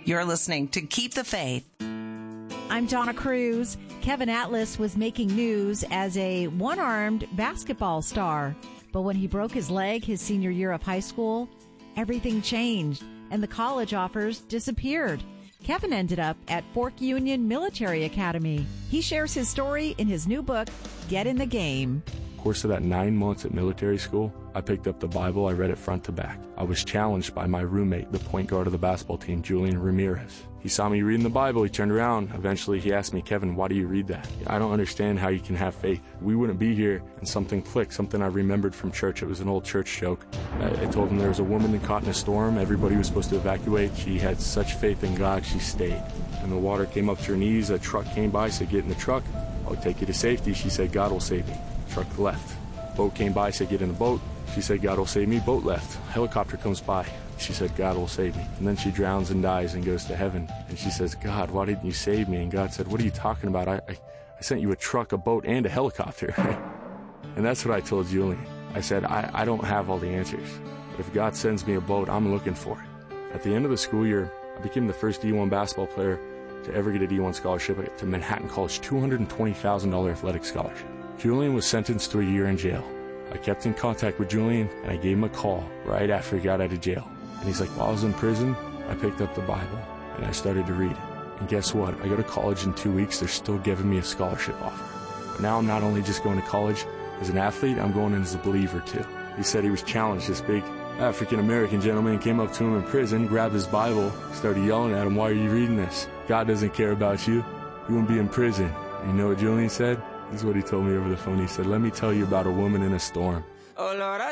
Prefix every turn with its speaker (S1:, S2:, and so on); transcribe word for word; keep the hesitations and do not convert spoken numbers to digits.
S1: You're listening to Keep the Faith.
S2: I'm Donna Cruz. Kevin Atlas was making news as a one-armed basketball star. But when he broke his leg his senior year of high school, everything changed and the college offers disappeared. Kevin ended up at Fork Union Military Academy. He shares his story in his new book, Get in the Game.
S3: Course of that nine months at military school, I picked up the Bible. I read it front to back. I was challenged by my roommate, the point guard of the basketball team, Julian Ramirez. He saw me reading the Bible. He turned around. Eventually, he asked me, Kevin, why do you read that? I don't understand how you can have faith. We wouldn't be here. And something clicked, something I remembered from church. It was an old church joke. I, I told him there was a woman that caught in a storm. Everybody was supposed to evacuate. She had such faith in God, she stayed. And the water came up to her knees. A truck came by, said, get in the truck. I'll take you to safety. She said, God will save me. Truck left. Boat came by, said, get in the boat. She said, God will save me. Boat left. Helicopter comes by. She said, God will save me. And then she drowns and dies and goes to heaven. And she says, God, why didn't you save me? And God said, what are you talking about? I, I, I sent you a truck, a boat, and a helicopter. And that's what I told Julian. I said, I, I don't have all the answers. But if God sends me a boat, I'm looking for it. At the end of the school year, I became the first D one basketball player to ever get a D one scholarship to Manhattan College, two hundred twenty thousand dollars athletic scholarship. Julian was sentenced to a year in jail. I kept in contact with Julian, and I gave him a call right after he got out of jail. And he's like, while I was in prison, I picked up the Bible, and I started to read it. And guess what? I go to college in two weeks. They're still giving me a scholarship offer. But now I'm not only just going to college as an athlete, I'm going in as a believer, too. He said he was challenged. This big African-American gentleman came up to him in prison, grabbed his Bible, started yelling at him, why are you reading this? God doesn't care about you. You won't be in prison. And you know what Julian said? This is what he told me over the phone. He said, let me tell you about a woman in a storm. Oh, Lord, I